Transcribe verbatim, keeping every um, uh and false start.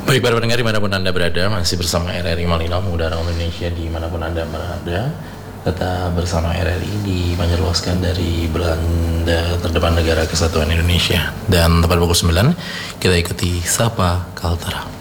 Baik para pendengar dimanapun Anda berada, masih bersama R R I Malino, mengudara untuk Indonesia dimanapun Anda berada. Tetap bersama R R I dipancarluaskan dari Belanda terdepan negara kesatuan Indonesia. Dan tepat pukul sembilan kita ikuti Sapa Kaltara.